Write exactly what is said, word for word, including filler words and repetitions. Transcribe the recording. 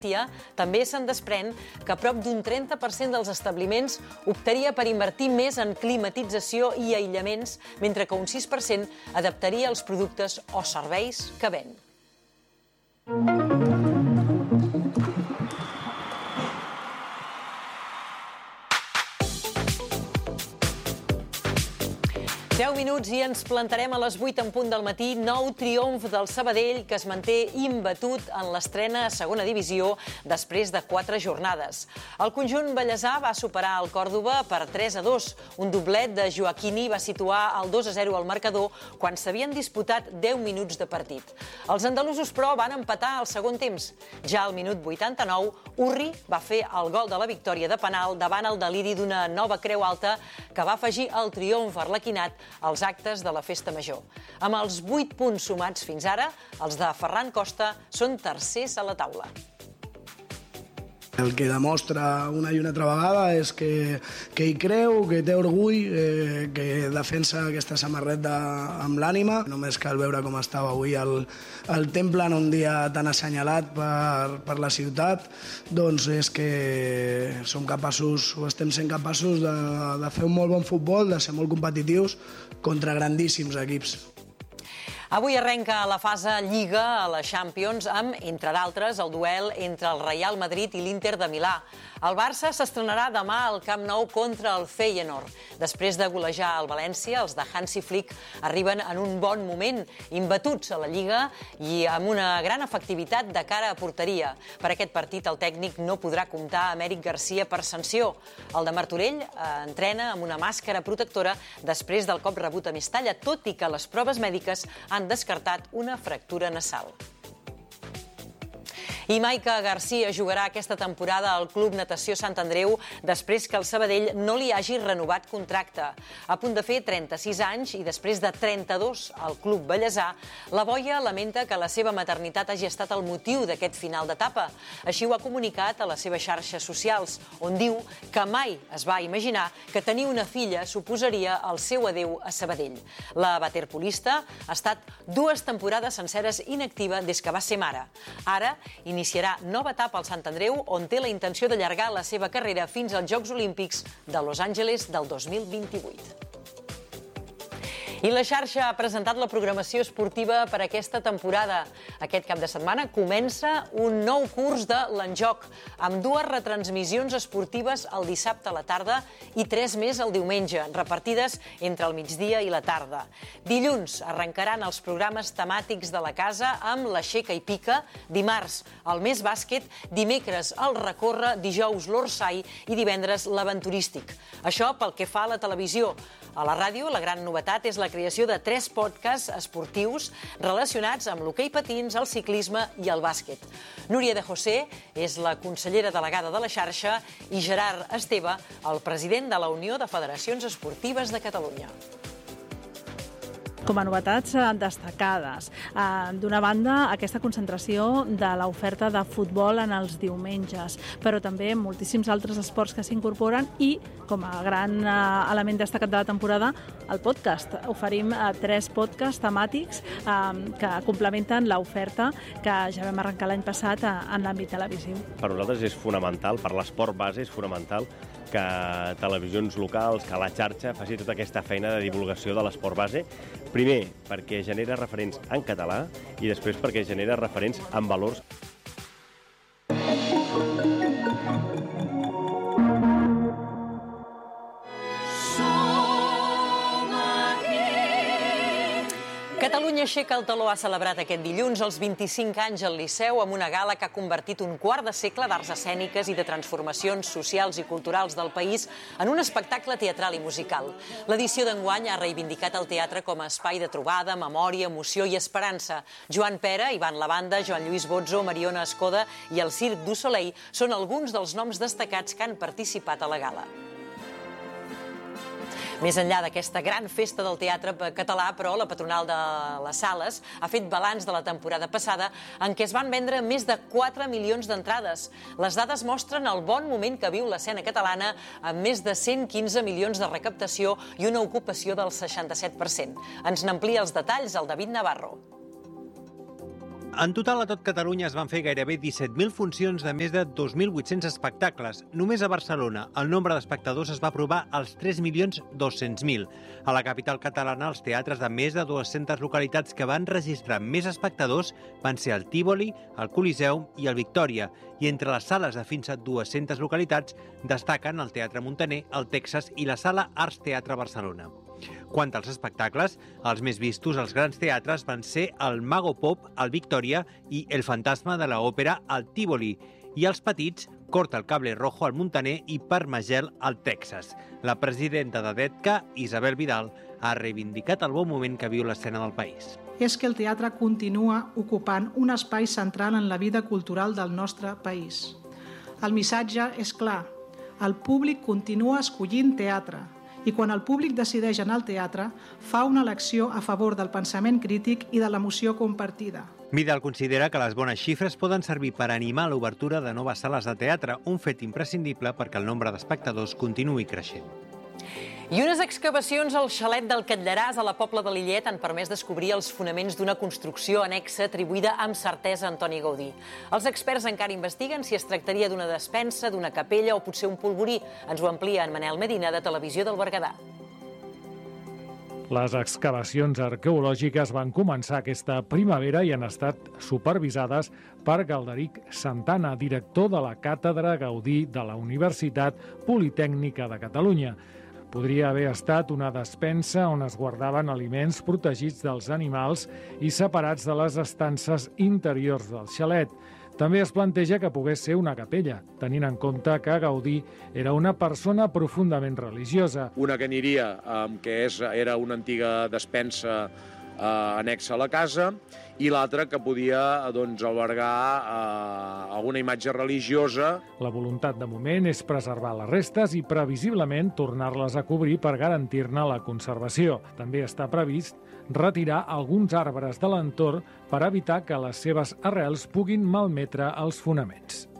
També se'n desprèn que prop d'un trenta per cent dels establiments optaria per invertir més en climatització i aïllaments, mentre que un sis per cent adaptaria els productes o serveis que ven. deu minuts i ens plantarem a les vuit en punt del matí. Nou triomf del Sabadell, que es manté imbatut en l'estrena a segona divisió després de quatre jornades. El conjunt bellesà va superar el Còrdova per tres a dos. Un doblet de Joaquini va situar el dos a zero al marcador quan s'havien disputat deu minuts de partit. Els andalusos, però, van empatar al segon temps. Ja al minut vuitanta-nou, Urri va fer el gol de la victòria de penal davant el deliri d'una nova creu alta que va afegir el triomf arlequinat als actes de la Festa Major. Amb els vuit punts sumats fins ara, els de Ferran Costa són tercers a la taula. El que demostra una i una altra vegada és que, que hi creu, que té orgull, eh, que defensa aquesta samarreta amb l'ànima. Només cal veure com estava avui el, el temple en un dia tan assenyalat per, per la ciutat, doncs és que som capaços, o estem sent capaços de, de fer un molt bon futbol, de ser molt competitius contra grandíssims equips. Avui arrenca la fase Lliga a la Champions amb, entre d'altres, el duel entre el Real Madrid i l'Inter de Milà. El Barça s'estrenarà demà al Camp Nou contra el Feyenoord. Després de golejar el València, els de Hansi Flick arriben en un bon moment, imbatuts a la Lliga i amb una gran efectivitat de cara a porteria. Per aquest partit el tècnic no podrà comptar amb Eric Garcia per sanció. El de Martorell eh, entrena amb una màscara protectora després del cop rebut a Mestalla, tot i que les proves mèdiques han descartat una fractura nasal. I Maica Garcia jugarà aquesta temporada al Club Natació Sant Andreu després que el Sabadell no li hagi renovat contracte. A punt de fer trenta-sis anys i després de trenta-dos al Club Bellesà, la boia lamenta que la seva maternitat hagi estat el motiu d'aquest final d'etapa. Així ho ha comunicat a les seves xarxes socials, on diu que mai es va imaginar que tenir una filla suposaria el seu adeu a Sabadell. La waterpolista ha estat dues temporades senceres inactiva des que va ser mare. Ara iniciarà nova etapa al Sant Andreu, on té la intenció d'allargar la seva carrera fins als Jocs Olímpics de Los Angeles del dos mil vint-i-vuit. I la xarxa ha presentat la programació esportiva per aquesta temporada. Aquest cap de setmana comença un nou curs de l'Enjoc, amb dues retransmissions esportives el dissabte a la tarda i tres més el diumenge, repartides entre el migdia i la tarda. Dilluns arrencaran els programes temàtics de la casa amb l'Aixeca i Pica, dimarts el Més Bàsquet, dimecres el Recorre, dijous l'Orsai i divendres l'Aventurístic. Això pel que fa a la televisió. A la ràdio, la gran novetat és la creació de tres podcasts esportius relacionats amb l'hoquei patins, el ciclisme i el bàsquet. Núria de José és la consellera delegada de la xarxa i Gerard Esteve, el president de la Unió de Federacions Esportives de Catalunya. Com a novetats destacades. D'una banda, aquesta concentració de l'oferta de futbol en els diumenges, però també moltíssims altres esports que s'incorporen i, com a gran element destacat de la temporada, el podcast. Oferim tres podcasts temàtics que complementen l'oferta que ja vam arrencar l'any passat en l'àmbit televisiu. Per nosaltres és fonamental, per l'esport base és fonamental que televisions locals, que la xarxa faci tota aquesta feina de divulgació de l'esport base. Primer, perquè genera referents en català i després perquè genera referents en valors. Catalunya Aixeca el Taló ha celebrat aquest dilluns els vint-i-cinc anys al Liceu amb una gala que ha convertit un quart de segle d'arts escèniques i de transformacions socials i culturals del país en un espectacle teatral i musical. L'edició d'enguany ha reivindicat el teatre com a espai de trobada, memòria, emoció i esperança. Joan Pera, Ivan Lavanda, Joan Lluís Bozzo, Mariona Escoda i el Circ du Soleil són alguns dels noms destacats que han participat a la gala. Més enllà d'aquesta gran festa del teatre català, però, la patronal de les sales ha fet balanç de la temporada passada en què es van vendre més de quatre milions d'entrades. Les dades mostren el bon moment que viu l'escena catalana amb més de cent quinze milions de recaptació i una ocupació del seixanta-set per cent. Ens n'amplia els detalls el David Navarro. En total, a tot Catalunya es van fer gairebé disset mil funcions de més de dos mil vuit-cents espectacles. Només a Barcelona el nombre d'espectadors es va aprovar als tres milions dos-cents mil. A la capital catalana, els teatres de més de dues-centes localitats que van registrar més espectadors van ser el Tívoli, el Coliseum i el Victòria. I entre les sales de fins a dues-centes localitats destaquen el Teatre Muntaner, el Texas i la Sala Arts Teatre Barcelona. Quant als espectacles, els més vistos als grans teatres van ser el Mago Pop, al Victòria, i El Fantasma de l'Òpera, al Tívoli. I els petits, Corta el Cable Rojo, al Muntaner, i Parmagel, al Texas. La presidenta de D E T C A, Isabel Vidal, ha reivindicat el bon moment que viu l'escena del país. És que el teatre continua ocupant un espai central en la vida cultural del nostre país. El missatge és clar. El públic continua escollint teatre, i quan el públic decideix anar al teatre, fa una elecció a favor del pensament crític i de l'emoció compartida. Vidal considera que les bones xifres poden servir per animar l'obertura de noves sales de teatre, un fet imprescindible perquè el nombre d'espectadors continuï creixent. I unes excavacions al xalet del Catlllaràs, a la Pobla de Lillet, han permès descobrir els fonaments d'una construcció annexa atribuïda amb certesa a Antoni Gaudí. Els experts encara investiguen si es tractaria d'una despensa, d'una capella o potser un polvorí. Ens ho amplia en Manel Medina, de Televisió del Berguedà. Les excavacions arqueològiques van començar aquesta primavera i han estat supervisades per Galderic Santana, director de la Càtedra Gaudí de la Universitat Politècnica de Catalunya. Podria haver estat una despensa on es guardaven aliments protegits dels animals i separats de les estances interiors del xalet. També es planteja que pogués ser una capella, tenint en compte que Gaudí era una persona profundament religiosa. Una que aniria, que és, era una antiga despensa eh, anexa a la casa, i l'altra que podia doncs, albergar eh, alguna imatge religiosa. La voluntat de moment és preservar les restes i previsiblement tornar-les a cobrir per garantir-ne la conservació. També està previst retirar alguns arbres de l'entorn per evitar que les seves arrels puguin malmetre els fonaments.